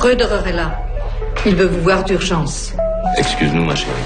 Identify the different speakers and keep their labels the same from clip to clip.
Speaker 1: Schröderer est là. Il veut vous voir d'urgence.
Speaker 2: Excuse-nous, ma chérie.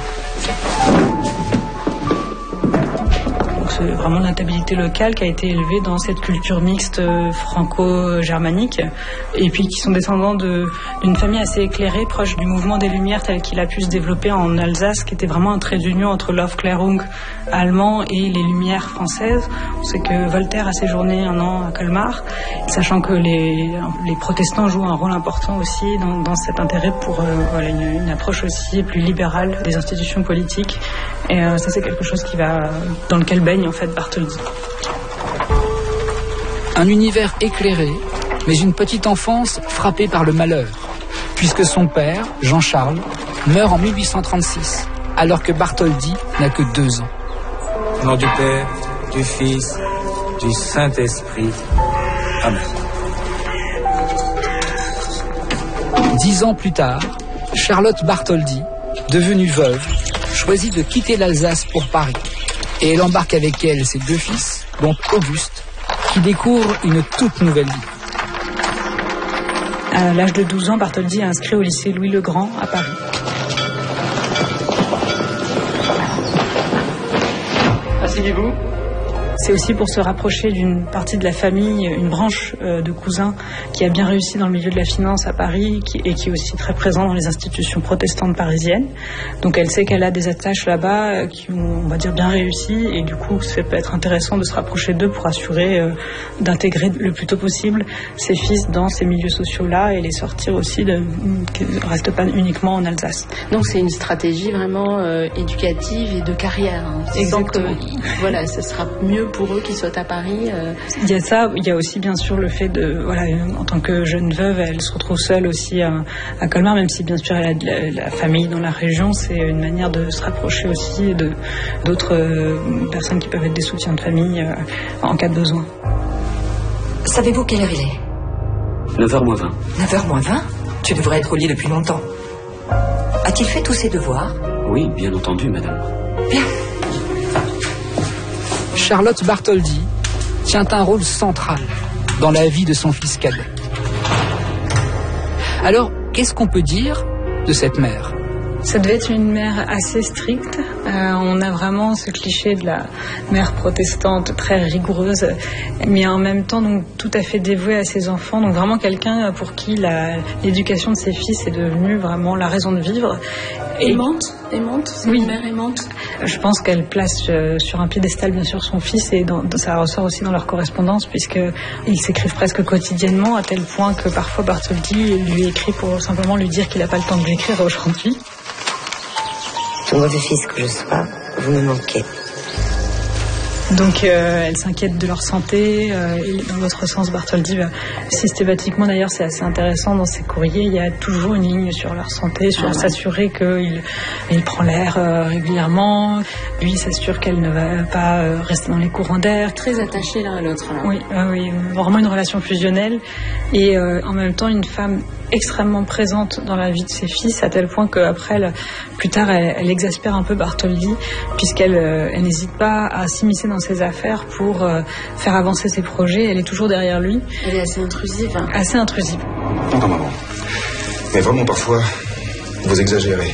Speaker 3: C'est vraiment l'instabilité locale qui a été élevée dans cette culture mixte franco-germanique, et puis qui sont descendants d'une famille assez éclairée, proche du mouvement des Lumières tel qu'il a pu se développer en Alsace, qui était vraiment un trait d'union entre l'Aufklärung allemand et les Lumières françaises. On sait que Voltaire a séjourné 1 an à Colmar, sachant que les protestants jouent un rôle important aussi dans cet intérêt pour une approche aussi plus libérale des institutions politiques. Et ça, c'est quelque chose dans lequel baigne en fait Bartholdi.
Speaker 4: Un univers éclairé, mais une petite enfance frappée par le malheur, puisque son père, Jean-Charles, meurt en 1836, alors que Bartholdi n'a que 2 ans.
Speaker 5: Au nom du Père, du Fils, du Saint-Esprit. Amen.
Speaker 4: 10 ans plus tard, Charlotte Bartholdi, devenue veuve, choisit de quitter l'Alsace pour Paris. Et elle embarque avec elle ses 2 fils, dont Auguste, qui découvre une toute nouvelle vie.
Speaker 3: À l'âge de 12 ans, Bartholdi est inscrit au lycée Louis-le-Grand à Paris.
Speaker 6: Asseyez-vous.
Speaker 3: C'est aussi pour se rapprocher d'une partie de la famille, une branche de cousins qui a bien réussi dans le milieu de la finance à Paris et qui est aussi très présent dans les institutions protestantes parisiennes. Donc elle sait qu'elle a des attaches là-bas qui ont, on va dire, bien réussi, et du coup ça peut être intéressant de se rapprocher d'eux pour assurer d'intégrer le plus tôt possible ses fils dans ces milieux sociaux-là et les sortir aussi qu'ils ne restent pas uniquement en Alsace.
Speaker 7: Donc c'est une stratégie vraiment éducative et de carrière. Hein.
Speaker 3: Exactement.
Speaker 7: Voilà, ce sera mieux pour eux qu'ils soient à Paris.
Speaker 3: Il y a ça, il y a aussi bien sûr le fait de, en tant que jeune veuve, elle se retrouve seule aussi à Colmar, même si bien sûr elle a de la famille dans la région. C'est une manière de se rapprocher aussi d'autres personnes qui peuvent être des soutiens de famille en cas de besoin.
Speaker 8: Savez-vous quelle heure il est ?
Speaker 6: 9h moins 20.
Speaker 8: 9h moins 20 ? Tu devrais être au lit depuis longtemps. A-t-il fait tous ses devoirs ?
Speaker 6: Oui, bien entendu, madame.
Speaker 8: Bien.
Speaker 4: Charlotte Bartholdi tient un rôle central dans la vie de son fils cadet. Alors, qu'est-ce qu'on peut dire de cette mère ?
Speaker 3: Ça devait être une mère assez stricte. On a vraiment ce cliché de la mère protestante très rigoureuse, mais en même temps donc tout à fait dévouée à ses enfants. Donc vraiment quelqu'un pour qui l'éducation de ses fils est devenue vraiment la raison de vivre.
Speaker 7: Aimante, c'est
Speaker 3: oui.
Speaker 7: Une mère aimante.
Speaker 3: Je pense qu'elle place sur un piédestal bien sûr son fils, et ça ressort aussi dans leur correspondance, puisqu'ils s'écrivent presque quotidiennement, à tel point que parfois Bartholdi lui écrit pour simplement lui dire qu'il n'a pas le temps de lui écrire aujourd'hui.
Speaker 8: Mauvais fils que je sois, vous me manquez.
Speaker 3: Donc elle s'inquiète de leur santé, et dans l'autre sens, Bartholdi va systématiquement, d'ailleurs c'est assez intéressant, dans ses courriers, il y a toujours une ligne sur leur santé, sur s'assurer qu'il prend l'air régulièrement, lui s'assure qu'elle ne va pas rester dans les courants d'air.
Speaker 7: Très attachée l'un à l'autre. Là.
Speaker 3: Oui, vraiment une relation fusionnelle, et en même temps une femme extrêmement présente dans la vie de ses fils, à tel point qu'après, plus tard, elle exaspère un peu Bartholdi, puisqu'elle n'hésite pas à s'immiscer dans ses affaires pour faire avancer ses projets. Elle est toujours derrière lui.
Speaker 7: Elle est assez intrusive.
Speaker 3: Assez intrusive.
Speaker 9: Non, maman. Mais vraiment, parfois, vous exagérez.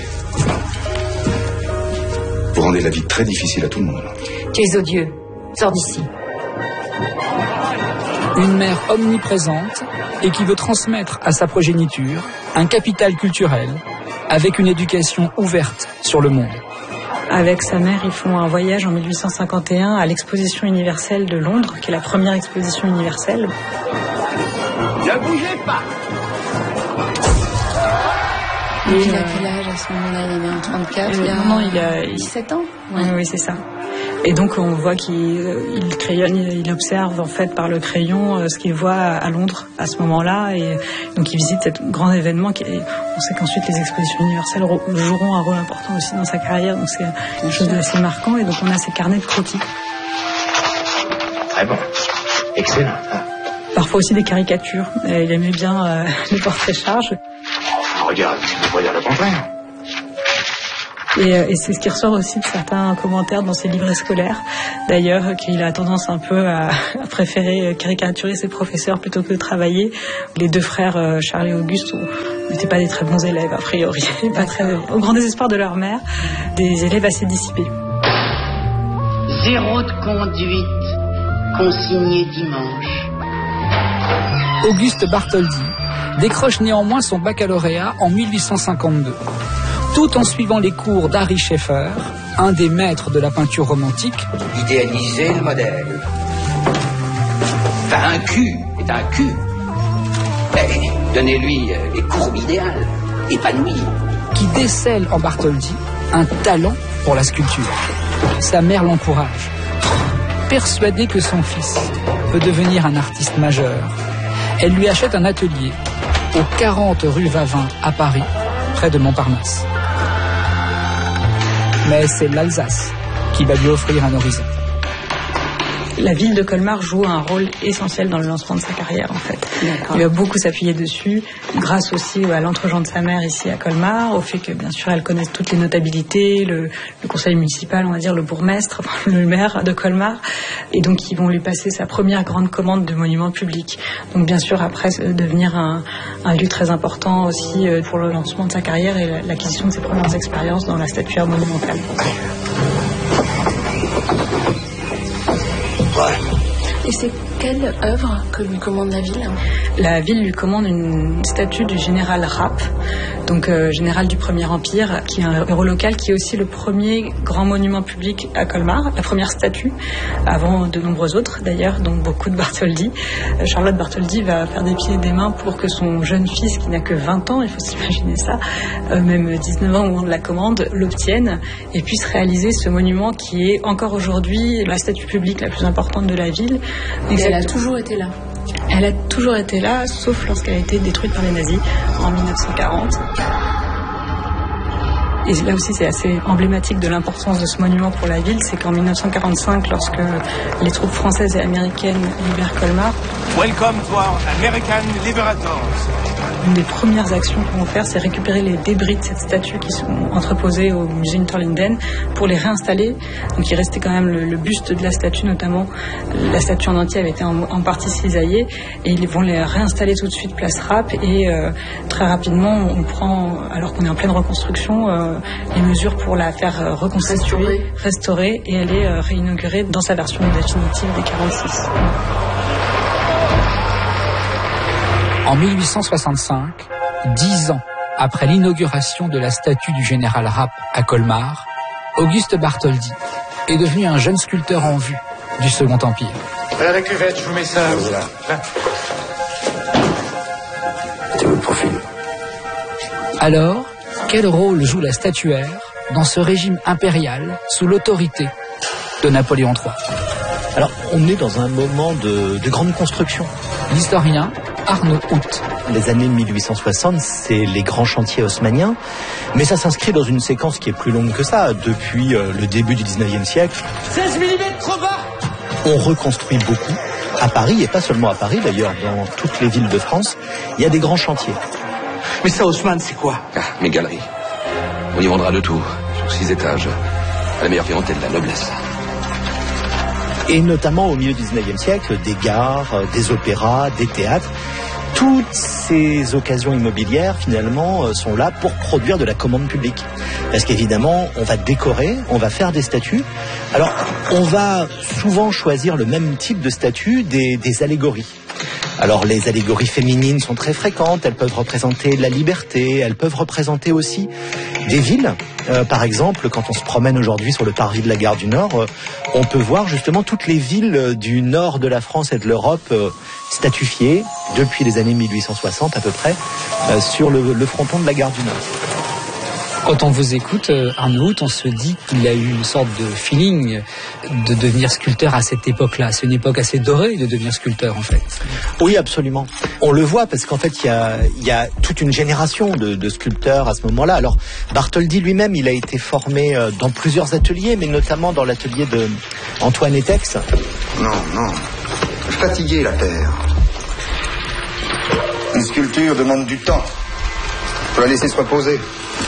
Speaker 9: Vous rendez la vie très difficile à tout le monde.
Speaker 8: Tu es odieux. Sors d'ici.
Speaker 4: Une mère omniprésente et qui veut transmettre à sa progéniture un capital culturel avec une éducation ouverte sur le monde.
Speaker 3: Avec sa mère, ils font un voyage en 1851 à l'exposition universelle de Londres, qui est la première exposition universelle.
Speaker 6: Ne bougez pas.
Speaker 7: Il a quel âge à ce moment-là? Il est né en 34.
Speaker 3: Non, il a
Speaker 7: 17 ans.
Speaker 3: Ouais. Oui, c'est ça. Et donc on voit qu'il crayonne, il observe en fait par le crayon ce qu'il voit à Londres à ce moment-là, et donc il visite cet grand événement. On sait qu'ensuite les expositions universelles joueront un rôle important aussi dans sa carrière, donc c'est quelque chose d'assez marquant. Et donc on a ces carnets de croquis.
Speaker 2: Très bon, excellent.
Speaker 3: Parfois aussi des caricatures. Il aimait bien les portraits charges.
Speaker 2: Regarde, tu peux dire le contraire.
Speaker 3: Et c'est ce qui ressort aussi de certains commentaires dans ses livrets scolaires. D'ailleurs, qu'il a tendance un peu à préférer caricaturer ses professeurs plutôt que de travailler. Les deux frères, Charles et Auguste, ont n'étaient pas des très bons élèves, a priori, pas très, au grand désespoir de leur mère, des élèves assez dissipés.
Speaker 10: 0 de conduite, consigné dimanche.
Speaker 4: Auguste Bartholdi décroche néanmoins son baccalauréat en 1852, tout en suivant les cours d'Ary Scheffer, un des maîtres de la peinture romantique.
Speaker 11: Idéaliser le modèle. Enfin, un cul est un cul. Mais donnez-lui les courbes idéales, épanouies.
Speaker 4: Qui décèle en Bartholdi un talent pour la sculpture. Sa mère l'encourage, persuadée que son fils peut devenir un artiste majeur. Elle lui achète un atelier au 40 rue Vavin à Paris, près de Montparnasse. Mais c'est l'Alsace qui va lui offrir un horizon.
Speaker 3: La ville de Colmar joue un rôle essentiel dans le lancement de sa carrière, en fait. Il va beaucoup s'appuyer dessus, grâce aussi à l'entregent de sa mère ici à Colmar, au fait que, bien sûr, elle connaisse toutes les notabilités, le conseil municipal, on va dire, le bourgmestre, le maire de Colmar, et donc ils vont lui passer sa première grande commande de monuments publics. Donc, bien sûr, après, devenir un lieu très important aussi pour le lancement de sa carrière et l'acquisition de ses premières expériences dans la statuaire monumentale.
Speaker 7: Et c'est quelle œuvre que lui commande la ville ?
Speaker 3: La ville lui commande une statue du général Rapp, donc général du Premier Empire, qui est un héros local, qui est aussi le premier grand monument public à Colmar, la première statue, avant de nombreux autres d'ailleurs, dont beaucoup de Bartholdi. Charlotte Bartholdi va faire des pieds et des mains pour que son jeune fils, qui n'a que 20 ans, il faut s'imaginer ça, même 19 ans au moment de la commande, l'obtienne et puisse réaliser ce monument qui est encore aujourd'hui la statue publique la plus importante de la ville.
Speaker 7: Et elle a toujours été là.
Speaker 3: Elle a toujours été là, sauf lorsqu'elle a été détruite par les nazis en 1940. Et là aussi, c'est assez emblématique de l'importance de ce monument pour la ville, c'est qu'en 1945, lorsque les troupes françaises et américaines libèrent Colmar,
Speaker 12: Welcome to our American Liberators.
Speaker 3: Une des premières actions qu'ils vont faire, c'est récupérer les débris de cette statue qui sont entreposés au musée Unterlinden pour les réinstaller. Donc il restait quand même le buste de la statue, notamment. La statue en entier avait été en partie cisaillée et ils vont les réinstaller tout de suite place Rapp et très rapidement on prend, alors qu'on est en pleine reconstruction, les mesures pour la faire reconstituer, restaurer et elle est réinaugurée dans sa version définitive des 46.
Speaker 4: En 1865, 10 ans après l'inauguration de la statue du général Rapp à Colmar, Auguste Bartholdi est devenu un jeune sculpteur en vue du Second Empire.
Speaker 12: Voilà la cuvette, je vous mets ça.
Speaker 9: Voilà.
Speaker 11: C'est votre profil.
Speaker 4: Alors, quel rôle joue la statuaire dans ce régime impérial sous l'autorité de Napoléon III ?
Speaker 13: Alors, on est dans un moment de grande construction.
Speaker 4: L'historien Arnaud Hout.
Speaker 13: Les années 1860, c'est les grands chantiers haussmanniens, mais ça s'inscrit dans une séquence qui est plus longue que ça, depuis le début du 19e siècle.
Speaker 12: 16 mm trop bas.
Speaker 13: On reconstruit beaucoup, à Paris, et pas seulement à Paris d'ailleurs, dans toutes les villes de France, il y a des grands chantiers.
Speaker 12: Mais ça, Haussmann, c'est quoi ?
Speaker 2: Mes galeries. On y vendra le tout, sur 6 étages. La meilleure clientèle de la noblesse.
Speaker 13: Et notamment au milieu du 19e siècle, des gares, des opéras, des théâtres. Toutes ces occasions immobilières, finalement, sont là pour produire de la commande publique. Parce qu'évidemment, on va décorer, on va faire des statues. Alors, on va souvent choisir le même type de statue, des allégories. Alors, les allégories féminines sont très fréquentes. Elles peuvent représenter la liberté. Elles peuvent représenter aussi des villes. Par exemple, quand on se promène aujourd'hui sur le parvis de la gare du Nord, on peut voir justement toutes les villes du nord de la France et de l'Europe statuifiées depuis les années 1860 à peu près sur le fronton de la gare du Nord.
Speaker 4: Quand on vous écoute, Arnaud Hout, on se dit qu'il a eu une sorte de feeling de devenir sculpteur à cette époque-là. C'est une époque assez dorée de devenir sculpteur, en fait.
Speaker 13: Oui, absolument. On le voit parce qu'en fait, il y a toute une génération de sculpteurs à ce moment-là. Alors, Bartholdi lui-même, il a été formé dans plusieurs ateliers, mais notamment dans l'atelier de Antoine Etex.
Speaker 9: Non. Fatigué, la paire. Une sculpture demande du temps. Faut la laisser se reposer.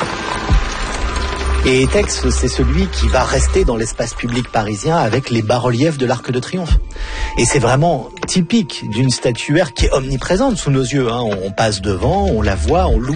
Speaker 13: Et Etex, c'est celui qui va rester dans l'espace public parisien avec les bas-reliefs de l'Arc de Triomphe. Et c'est vraiment typique d'une statuaire qui est omniprésente sous nos yeux. On passe devant, on la voit, on loue